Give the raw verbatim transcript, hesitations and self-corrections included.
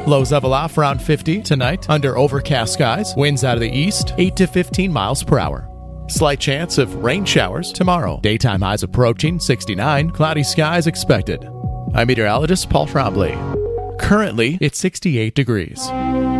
Lows level off around fifty tonight under overcast skies. Winds out of the east, eight to fifteen miles per hour. Slight chance of rain showers tomorrow. Daytime highs approaching sixty-nine. Cloudy skies expected. I'm meteorologist Paul Trombley. Currently, it's sixty-eight degrees.